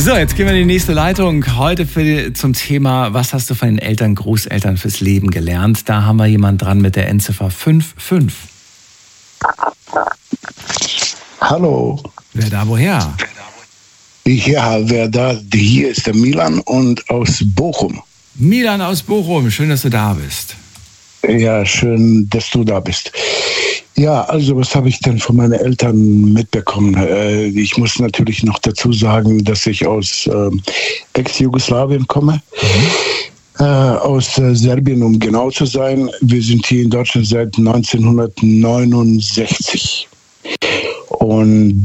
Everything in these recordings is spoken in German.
So, jetzt gehen wir in die nächste Leitung. Heute zum Thema, was hast du von den Eltern, Großeltern fürs Leben gelernt? Da haben wir jemanden dran mit der Endziffer 55. Hallo. Wer da, woher? Ja, wer da? Hier ist der Milan und aus Bochum. Milan aus Bochum, schön, dass du da bist. Ja, schön, dass du da bist. Ja, also was habe ich denn von meinen Eltern mitbekommen? Ich muss natürlich noch dazu sagen, dass ich aus Ex-Jugoslawien komme. Aus Serbien, um genau zu sein. Wir sind hier in Deutschland seit 1969. Und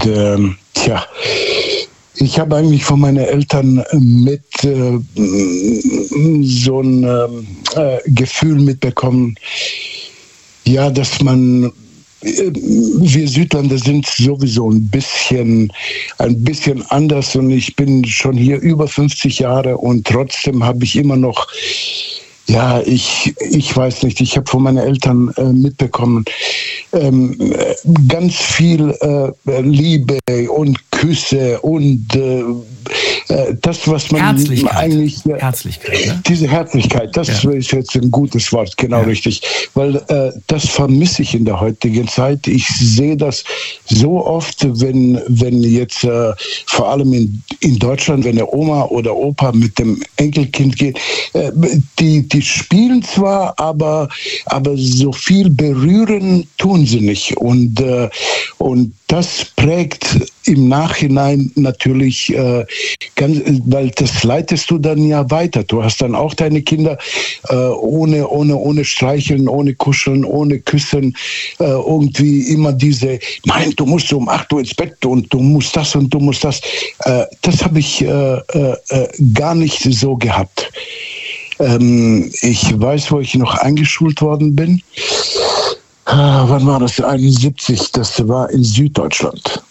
ich habe eigentlich von meinen Eltern mit so ein Gefühl mitbekommen, ja, dass wir Südländer sind sowieso ein bisschen anders und ich bin schon hier über 50 Jahre und trotzdem habe ich immer noch, ja, ich weiß nicht, ich habe von meinen Eltern mitbekommen, ganz viel Liebe und Küsse und das, was man eigentlich... Herzlichkeit, ne? Diese Herzlichkeit, das ist jetzt ein gutes Wort, genau richtig. Weil das vermisse ich in der heutigen Zeit. Ich sehe das so oft, wenn jetzt vor allem in Deutschland, wenn der Oma oder Opa mit dem Enkelkind geht, die spielen zwar, aber so viel berühren tun sie nicht. Und das prägt im Nachhinein natürlich weil das leitest du dann ja weiter. Du hast dann auch deine Kinder ohne Streicheln, ohne Kuscheln, ohne Küssen, irgendwie immer diese, nein, du musst um 8 Uhr ins Bett und du musst das und du musst das. Das habe ich gar nicht so gehabt. Ich weiß, wo ich noch eingeschult worden bin. Wann war das? 71, das war in Süddeutschland.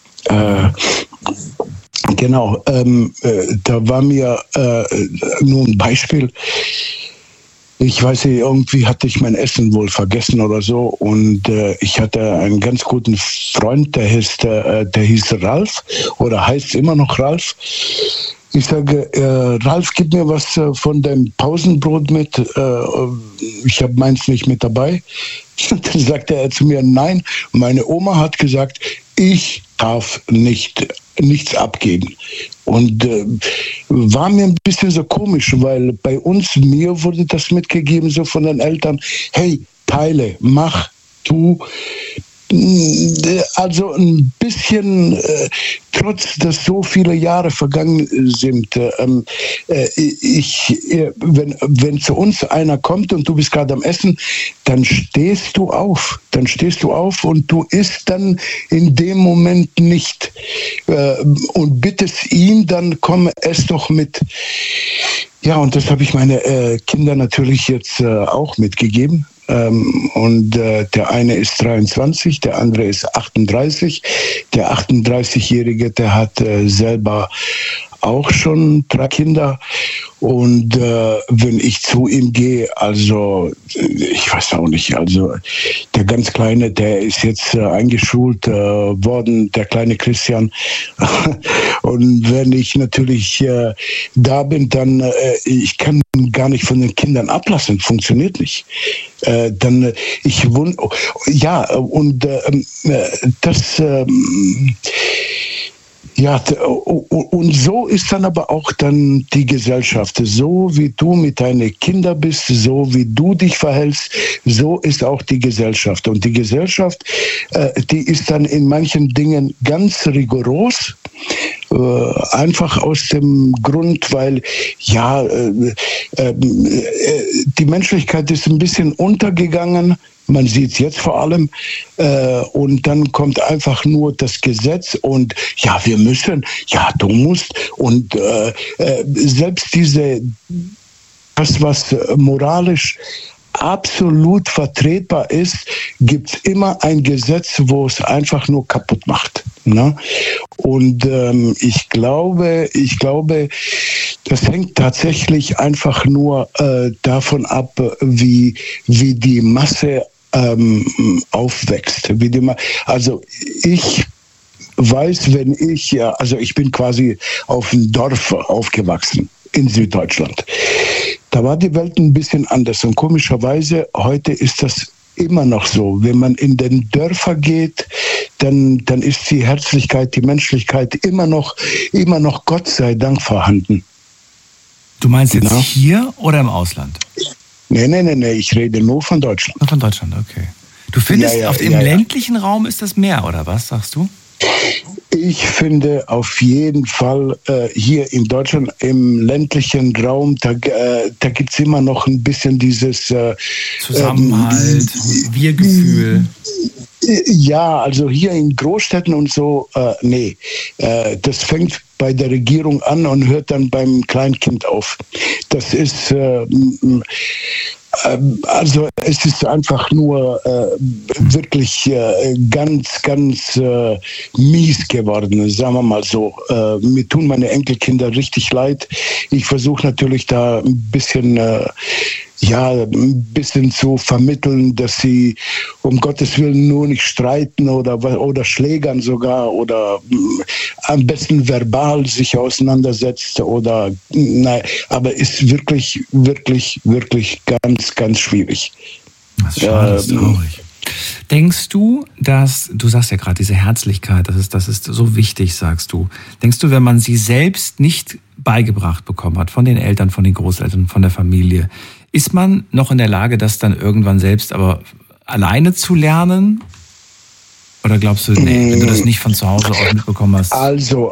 Genau, da war mir nur ein Beispiel. Ich weiß nicht, irgendwie hatte ich mein Essen wohl vergessen oder so und ich hatte einen ganz guten Freund, der hieß Ralf oder heißt immer noch Ralf. Ich sage, Ralf, gib mir was von deinem Pausenbrot mit. Ich habe meins nicht mit dabei. Dann sagte er zu mir, nein, meine Oma hat gesagt, ich darf nichts abgeben. Und war mir ein bisschen so komisch, weil bei uns, mir wurde das mitgegeben, so von den Eltern, hey, teile, mach, tu. Also ein bisschen, trotz dass so viele Jahre vergangen sind, wenn zu uns einer kommt und du bist gerade am Essen, dann stehst du auf und du isst dann in dem Moment nicht und bittest ihn, dann komm, ess doch mit. Ja, und das habe ich meine Kinder natürlich jetzt auch mitgegeben. Und der eine ist 23, der andere ist 38. Der 38-Jährige, der hat selber auch schon 3 Kinder. Und wenn ich zu ihm gehe, also ich weiß auch nicht, also der ganz Kleine, der ist jetzt eingeschult worden, der kleine Christian. Und wenn ich natürlich da bin, dann ich kann gar nicht von den Kindern ablassen, funktioniert nicht. Dann das ja, und so ist dann aber auch dann die Gesellschaft. So wie du mit deinen Kindern bist, so wie du dich verhältst, so ist auch die Gesellschaft. Und die Gesellschaft, die ist dann in manchen Dingen ganz rigoros. Einfach aus dem Grund, weil ja, die Menschlichkeit ist ein bisschen untergegangen. Man sieht es jetzt vor allem. Und dann kommt einfach nur das Gesetz und ja, wir müssen, ja, du musst. Und selbst das, was moralisch absolut vertretbar ist, gibt es immer ein Gesetz, wo es einfach nur kaputt macht. Ne? Und ich glaube, das hängt tatsächlich einfach nur davon ab, wie die Masse aufwächst. Also ich weiß, wenn ich, also ich bin quasi auf dem Dorf aufgewachsen in Süddeutschland. Da war die Welt ein bisschen anders und komischerweise heute ist das immer noch so. Wenn man in den Dörfer geht, dann ist die Herzlichkeit, die Menschlichkeit immer noch Gott sei Dank vorhanden. Du meinst jetzt hier oder im Ausland? Nee, ich rede nur von Deutschland. Nur von Deutschland, okay. Du findest, im ländlichen Raum ist das mehr, oder was, sagst du? Ich finde auf jeden Fall hier in Deutschland im ländlichen Raum, da gibt es immer noch ein bisschen dieses Zusammenhalt, Wir-Gefühl. Ja, also hier in Großstädten und so, nee. Das fängt bei der Regierung an und hört dann beim Kleinkind auf. Das ist also es ist einfach nur wirklich ganz mies geworden, sagen wir mal so. Mir tun meine Enkelkinder richtig leid. Ich versuche natürlich da ein bisschen zu vermitteln, dass sie um Gottes Willen nur nicht streiten oder schlägern sogar oder am besten verbal sich auseinandersetzt oder nein, aber ist wirklich ganz schwierig. Das ist schade, das ist traurig. Denkst du, du sagst ja gerade diese Herzlichkeit, das ist so wichtig, sagst du. Denkst du, wenn man sie selbst nicht beigebracht bekommen hat, von den Eltern, von den Großeltern, von der Familie, ist man noch in der Lage, das dann irgendwann selbst aber alleine zu lernen? Oder glaubst du, nee, wenn du das nicht von zu Hause aus mitbekommen hast? Also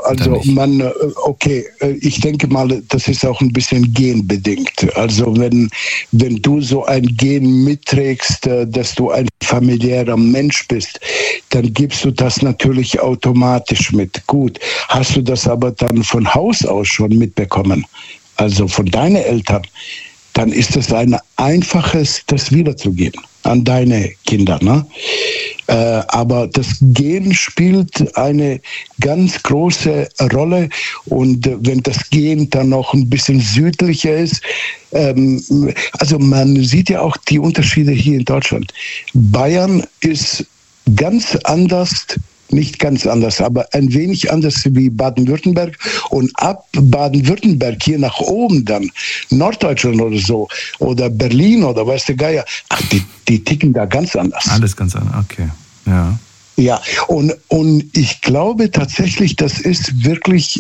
ich denke mal, das ist auch ein bisschen genbedingt. Also wenn du so ein Gen mitträgst, dass du ein familiärer Mensch bist, dann gibst du das natürlich automatisch mit. Gut, hast du das aber dann von Haus aus schon mitbekommen, also von deinen Eltern, dann ist es ein einfaches, das wiederzugeben an deine Kinder. Ne? Aber das Gen spielt eine ganz große Rolle und wenn das Gen dann noch ein bisschen südlicher ist, also man sieht ja auch die Unterschiede hier in Deutschland. Bayern ist ganz anders, nicht ganz anders, aber ein wenig anders wie Baden-Württemberg und ab Baden-Württemberg hier nach oben dann, Norddeutschland oder so, oder Berlin oder weiß der Geier, die ticken da ganz anders. Alles ganz anders, okay, ja. Ja, und ich glaube tatsächlich, das ist wirklich,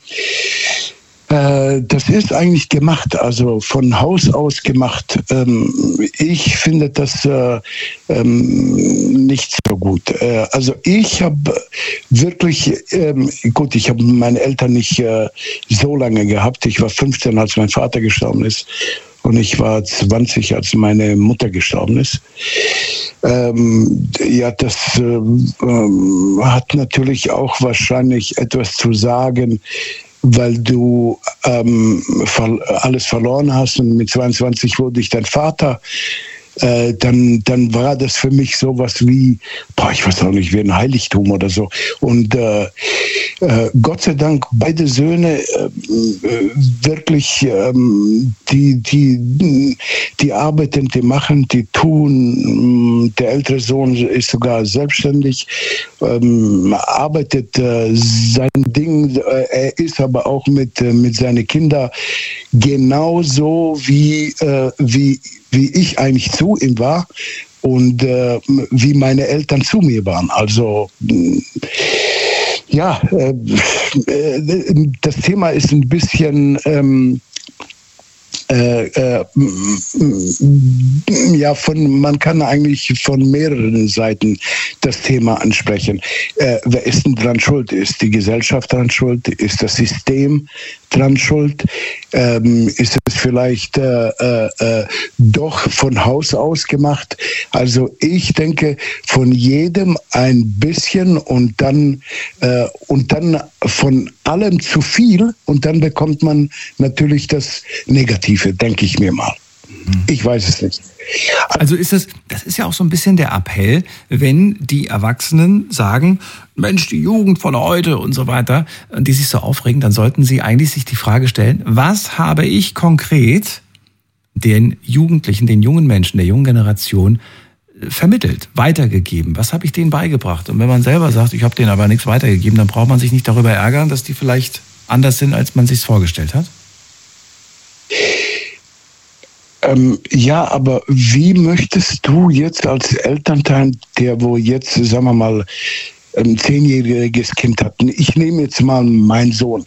das ist eigentlich gemacht, also von Haus aus gemacht. Ich finde das nicht so gut. Also ich habe wirklich, gut, ich habe meine Eltern nicht so lange gehabt. Ich war 15, als mein Vater gestorben ist. Und ich war 20, als meine Mutter gestorben ist. Das hat natürlich auch wahrscheinlich etwas zu sagen, weil du alles verloren hast und mit 22 wurde ich dein Vater. Dann war das für mich sowas wie, ich weiß auch nicht, wie ein Heiligtum oder so. Und Gott sei Dank beide Söhne wirklich die arbeiten, die machen, die tun. Der ältere Sohn ist sogar selbstständig, arbeitet sein Ding. Er ist aber auch mit seinen Kindern genauso wie ich eigentlich zu ihm war und wie meine Eltern zu mir waren. Also das Thema ist ein bisschen man kann eigentlich von mehreren Seiten das Thema ansprechen. Wer ist denn dran schuld? Ist die Gesellschaft dran schuld? Ist das System dran schuld? Ist es vielleicht doch von Haus aus gemacht? Also ich denke, von jedem ein bisschen und dann von allem zu viel und dann bekommt man natürlich das Negative, denke ich mir mal. Ich weiß es nicht. Also das ist ja auch so ein bisschen der Appell, wenn die Erwachsenen sagen, Mensch, die Jugend von heute und so weiter, die sich so aufregen, dann sollten sie eigentlich sich die Frage stellen, was habe ich konkret den Jugendlichen, den jungen Menschen, der jungen Generation vermittelt, weitergegeben? Was habe ich denen beigebracht? Und wenn man selber sagt, ich habe denen aber nichts weitergegeben, dann braucht man sich nicht darüber ärgern, dass die vielleicht anders sind, als man sich's vorgestellt hat? Ja, aber wie möchtest du jetzt als Elternteil, der wo jetzt, sagen wir mal, ein 10-jähriges Kind hat, ich nehme jetzt mal meinen Sohn,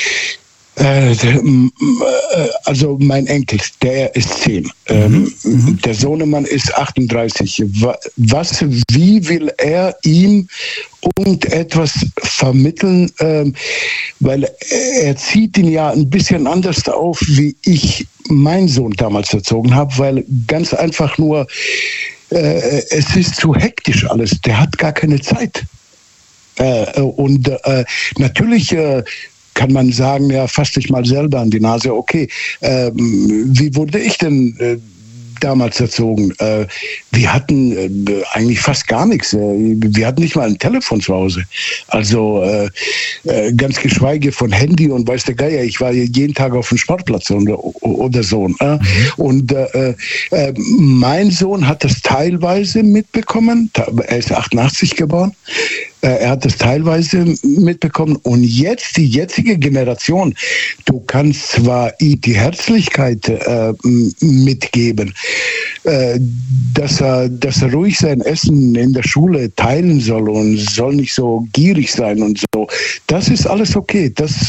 also mein Enkel, der ist 10. Der Sohnemann ist 38. Wie will er ihm irgendetwas vermitteln? Weil er zieht ihn ja ein bisschen anders auf, wie ich meinen Sohn damals erzogen habe, weil ganz einfach nur, es ist zu hektisch alles. Der hat gar keine Zeit. Und natürlich kann man sagen, ja, fass dich mal selber an die Nase. Okay, wie wurde ich denn damals erzogen? Wir hatten eigentlich fast gar nichts. Wir hatten nicht mal ein Telefon zu Hause. Also ganz geschweige von Handy und weiß der Geier. Ich war jeden Tag auf dem Sportplatz oder so. Und mein Sohn hat das teilweise mitbekommen. Er ist 88 geboren. Er hat das teilweise mitbekommen. Und jetzt, die jetzige Generation, du kannst zwar die Herzlichkeit mitgeben, dass er ruhig sein Essen in der Schule teilen soll und soll nicht so gierig sein und so. Das ist alles okay. Das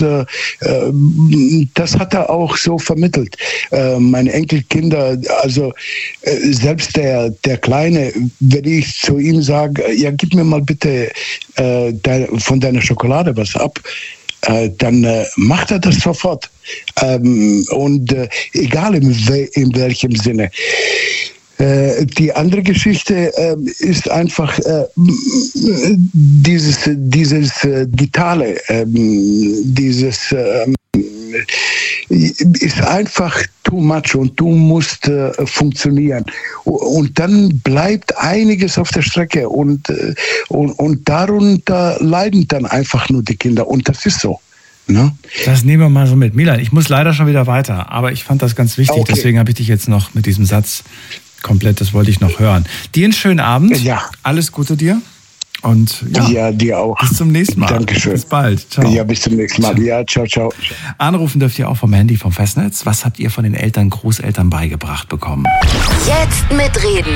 hat er auch so vermittelt. Meine Enkelkinder, also selbst der Kleine, wenn ich zu ihm sage, ja, gib mir mal bitte von deiner Schokolade was ab, dann macht er das sofort. Und egal in welchem Sinne. Die andere Geschichte ist einfach dieses Digitale, ist einfach too much und du musst funktionieren. Und dann bleibt einiges auf der Strecke und darunter leiden dann einfach nur die Kinder. Und das ist so. Ne? Das nehmen wir mal so mit. Milan, ich muss leider schon wieder weiter, aber ich fand das ganz wichtig, okay. Deswegen habe ich dich jetzt noch mit diesem Satz komplett, das wollte ich noch hören. Dir einen schönen Abend. Ja. Alles Gute dir. Und ja, dir auch. Bis zum nächsten Mal. Dankeschön. Bis bald. Ciao. Ja, bis zum nächsten Mal. Ja, ciao, ciao. Anrufen dürft ihr auch vom Handy, vom Festnetz. Was habt ihr von den Eltern, Großeltern beigebracht bekommen? Jetzt mitreden.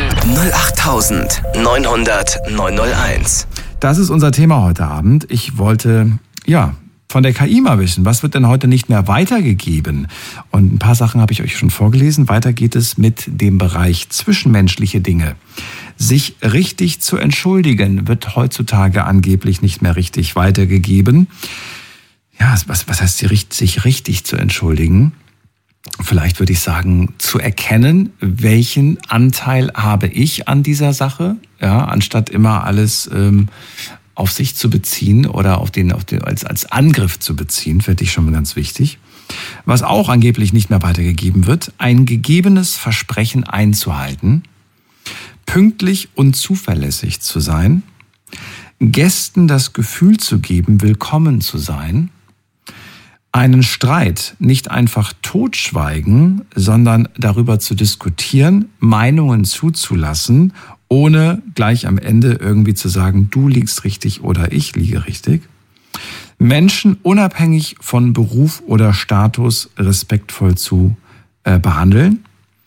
08900901. Das ist unser Thema heute Abend. Ich wollte, von der KI mal wissen, was wird denn heute nicht mehr weitergegeben? Und ein paar Sachen habe ich euch schon vorgelesen. Weiter geht es mit dem Bereich zwischenmenschliche Dinge. Sich richtig zu entschuldigen wird heutzutage angeblich nicht mehr richtig weitergegeben. Ja, was heißt sich richtig zu entschuldigen? Vielleicht würde ich sagen, zu erkennen, welchen Anteil habe ich an dieser Sache, ja, anstatt immer alles auf sich zu beziehen oder als Angriff zu beziehen, finde ich schon ganz wichtig. Was auch angeblich nicht mehr weitergegeben wird, ein gegebenes Versprechen einzuhalten, pünktlich und zuverlässig zu sein, Gästen das Gefühl zu geben, willkommen zu sein, einen Streit nicht einfach totschweigen, sondern darüber zu diskutieren, Meinungen zuzulassen, ohne gleich am Ende irgendwie zu sagen, du liegst richtig oder ich liege richtig. Menschen unabhängig von Beruf oder Status respektvoll zu behandeln.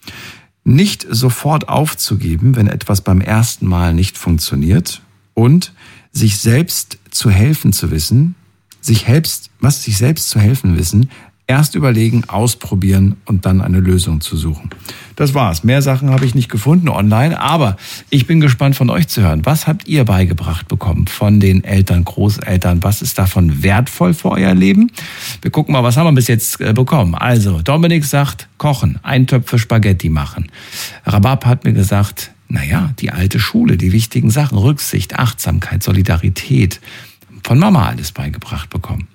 Nicht sofort aufzugeben, wenn etwas beim ersten Mal nicht funktioniert. Und sich selbst zu helfen zu wissen, sich selbst zu helfen wissen, erst überlegen, ausprobieren und dann eine Lösung zu suchen. Das war's. Mehr Sachen habe ich nicht gefunden online, aber ich bin gespannt von euch zu hören. Was habt ihr beigebracht bekommen von den Eltern, Großeltern? Was ist davon wertvoll für euer Leben? Wir gucken mal, was haben wir bis jetzt bekommen. Also, Dominik sagt, kochen, Eintöpfe Spaghetti machen. Rabab hat mir gesagt, die alte Schule, die wichtigen Sachen, Rücksicht, Achtsamkeit, Solidarität, von Mama alles beigebracht bekommen.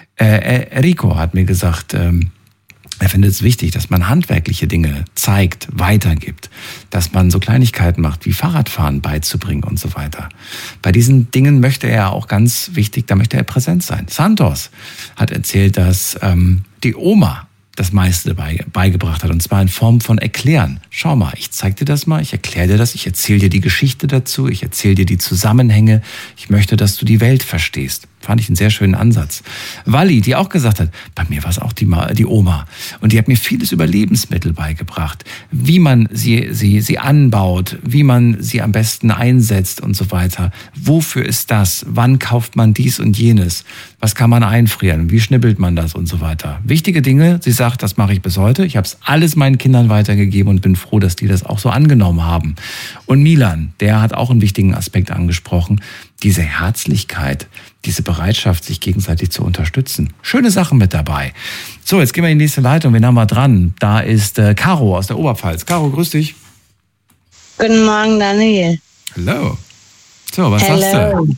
Rico hat mir gesagt, er findet es wichtig, dass man handwerkliche Dinge zeigt, weitergibt, dass man so Kleinigkeiten macht, wie Fahrradfahren beizubringen und so weiter. Bei diesen Dingen möchte er auch ganz wichtig, da möchte er präsent sein. Santos hat erzählt, dass die Oma das meiste beigebracht hat. Und zwar in Form von Erklären. Schau mal, ich zeig dir das mal, ich erkläre dir das, ich erzähle dir die Geschichte dazu, ich erzähle dir die Zusammenhänge. Ich möchte, dass du die Welt verstehst. Fand ich einen sehr schönen Ansatz. Wally, die auch gesagt hat, bei mir war es auch die Oma. Und die hat mir vieles über Lebensmittel beigebracht. Wie man sie anbaut, wie man sie am besten einsetzt und so weiter. Wofür ist das? Wann kauft man dies und jenes? Was kann man einfrieren? Wie schnippelt man das und so weiter? Wichtige Dinge. Sie sagt, das mache ich bis heute. Ich habe es alles meinen Kindern weitergegeben und bin froh, dass die das auch so angenommen haben. Und Milan, der hat auch einen wichtigen Aspekt angesprochen. Diese Herzlichkeit, diese Bereitschaft, sich gegenseitig zu unterstützen. Schöne Sachen mit dabei. So, jetzt gehen wir in die nächste Leitung. Wen haben wir dran? Da ist Caro aus der Oberpfalz. Caro, grüß dich. Guten Morgen, Daniel. Hallo. So, was sagst du?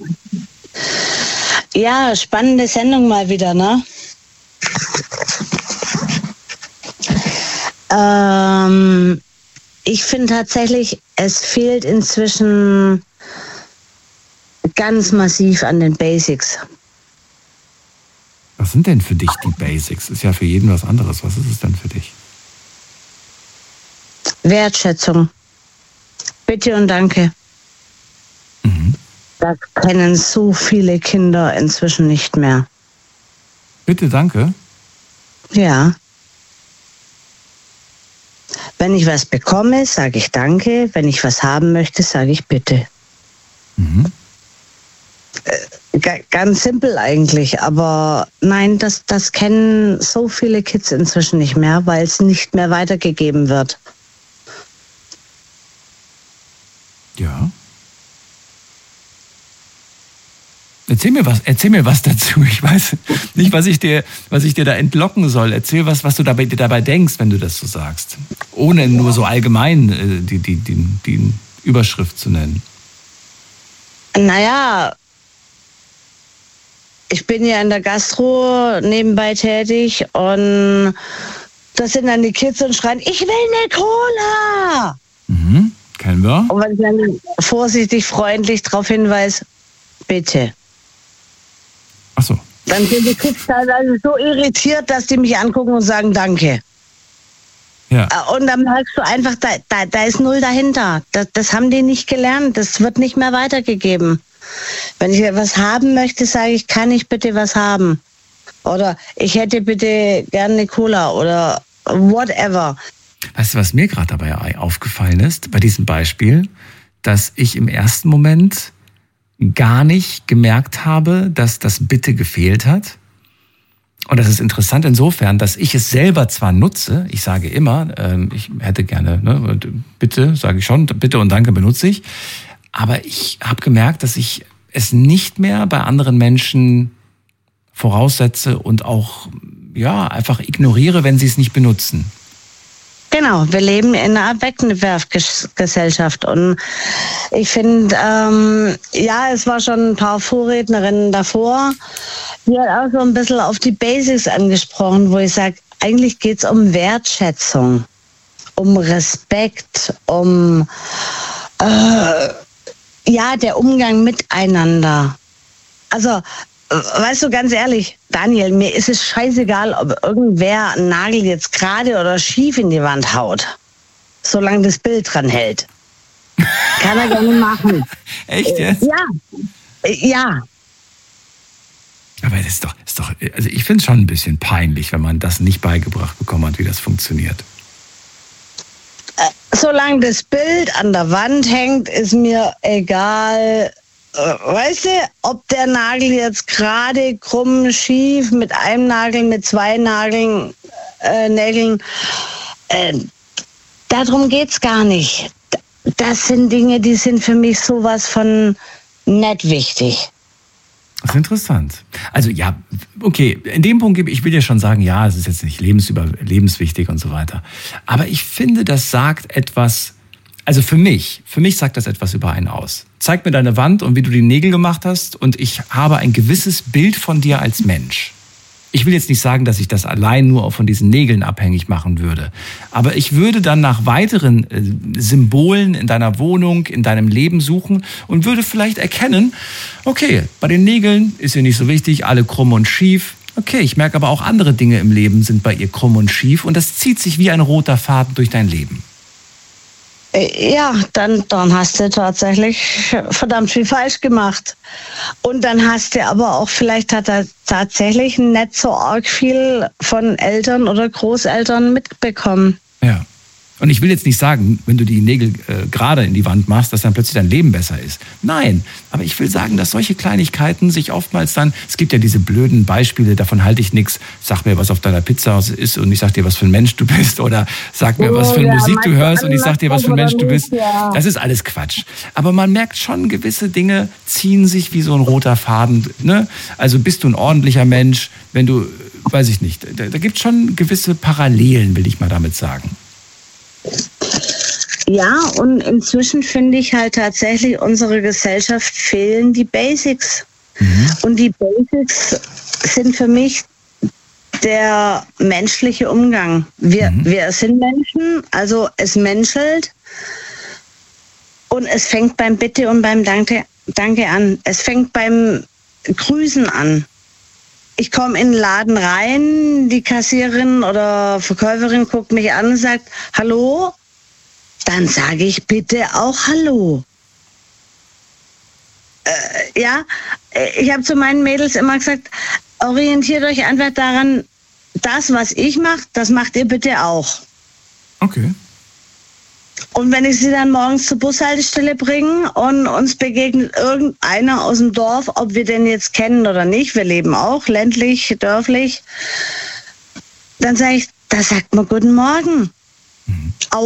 Ja, spannende Sendung mal wieder, ne? Ich finde tatsächlich, es fehlt inzwischen ganz massiv an den Basics. Was sind denn für dich die Basics? Ist ja für jeden was anderes. Was ist es denn für dich? Wertschätzung. Bitte und danke. Mhm. Das kennen so viele Kinder inzwischen nicht mehr. Bitte, danke. Ja. Wenn ich was bekomme, sage ich danke. Wenn ich was haben möchte, sage ich bitte. Mhm. Ganz simpel eigentlich, aber nein, das kennen so viele Kids inzwischen nicht mehr, weil es nicht mehr weitergegeben wird. Ja. Erzähl mir was dazu. Ich weiß nicht, was ich dir da entlocken soll. Erzähl was du dabei denkst, wenn du das so sagst. Ohne nur so allgemein die Überschrift zu nennen. Naja, ich bin ja in der Gastro nebenbei tätig und das sind dann die Kids und schreien, ich will eine Cola! Mhm, kennen wir. Und wenn ich dann vorsichtig, freundlich darauf hinweise, bitte. Ach so. Dann sind die Kids teilweise so irritiert, dass die mich angucken und sagen, danke. Ja. Und dann merkst du einfach, da ist null dahinter. Das haben die nicht gelernt. Das wird nicht mehr weitergegeben. Wenn ich was haben möchte, sage ich, kann ich bitte was haben? Oder ich hätte bitte gerne eine Cola oder whatever. Weißt du, was mir gerade dabei aufgefallen ist, bei diesem Beispiel, dass ich im ersten Moment gar nicht gemerkt habe, dass das Bitte gefehlt hat. Und das ist interessant insofern, dass ich es selber zwar nutze, ich sage immer, ich hätte gerne, ne, bitte, sage ich schon, bitte und danke benutze ich, aber ich habe gemerkt, dass ich es nicht mehr bei anderen Menschen voraussetze und auch ja einfach ignoriere, wenn sie es nicht benutzen. Genau, wir leben in einer Wegwerfgesellschaft und ich finde, ja, es war schon ein paar Vorrednerinnen davor, die hat auch so ein bisschen auf die Basics angesprochen, wo ich sage, eigentlich geht es um Wertschätzung, um Respekt, um ja, der Umgang miteinander. Also, weißt du, ganz ehrlich, Daniel, mir ist es scheißegal, ob irgendwer einen Nagel jetzt gerade oder schief in die Wand haut, solange das Bild dran hält. Kann er gerne machen. Echt jetzt? Ja. Aber das ist doch, also ich finde es schon ein bisschen peinlich, wenn man das nicht beigebracht bekommen hat, wie das funktioniert. Solange das Bild an der Wand hängt, ist mir egal. Weißt du, ob der Nagel jetzt gerade krumm, schief, mit einem Nagel, mit zwei Nägeln, darum geht's gar nicht. Das sind Dinge, die sind für mich sowas von nicht wichtig. Das ist interessant. Also ja, okay, in dem Punkt, ich will dir schon sagen, ja, es ist jetzt nicht lebenswichtig und so weiter. Aber ich finde, das sagt etwas, also für mich sagt das etwas über einen aus. Zeig mir deine Wand und wie du die Nägel gemacht hast und ich habe ein gewisses Bild von dir als Mensch. Ich will jetzt nicht sagen, dass ich das allein nur von diesen Nägeln abhängig machen würde. Aber ich würde dann nach weiteren Symbolen in deiner Wohnung, in deinem Leben suchen und würde vielleicht erkennen, okay, bei den Nägeln ist hier nicht so wichtig, alle krumm und schief. Okay, ich merke aber auch andere Dinge im Leben sind bei ihr krumm und schief und das zieht sich wie ein roter Faden durch dein Leben. Ja, dann hast du tatsächlich verdammt viel falsch gemacht. Und dann hast du aber auch, vielleicht hat er tatsächlich nicht so arg viel von Eltern oder Großeltern mitbekommen. Ja. Und ich will jetzt nicht sagen, wenn du die Nägel gerade in die Wand machst, dass dann plötzlich dein Leben besser ist. Nein, aber ich will sagen, dass solche Kleinigkeiten sich oftmals dann, es gibt ja diese blöden Beispiele, davon halte ich nichts, sag mir, was auf deiner Pizza ist und ich sag dir, was für ein Mensch du bist oder sag mir, was für eine Musik du hörst und ich sag dir, was für ein Mensch du bist. Das ist alles Quatsch. Aber man merkt schon, gewisse Dinge ziehen sich wie so ein roter Faden. Ne? Also bist du ein ordentlicher Mensch, wenn du, weiß ich nicht, da gibt es schon gewisse Parallelen, will ich mal damit sagen. Ja, und inzwischen finde ich halt tatsächlich, unsere Gesellschaft fehlen die Basics. Und die Basics sind für mich der menschliche Umgang. Wir sind Menschen, also es menschelt und es fängt beim Bitte und beim Danke an. Es fängt beim Grüßen an. Ich komme in den Laden rein, die Kassiererin oder Verkäuferin guckt mich an und sagt, hallo, dann sage ich bitte auch hallo. Ich habe zu meinen Mädels immer gesagt, orientiert euch einfach daran, das, was ich mache, das macht ihr bitte auch. Okay. Und wenn ich sie dann morgens zur Bushaltestelle bringe und uns begegnet irgendeiner aus dem Dorf, ob wir den jetzt kennen oder nicht, wir leben auch ländlich, dörflich, dann sage ich, da sagt man guten Morgen.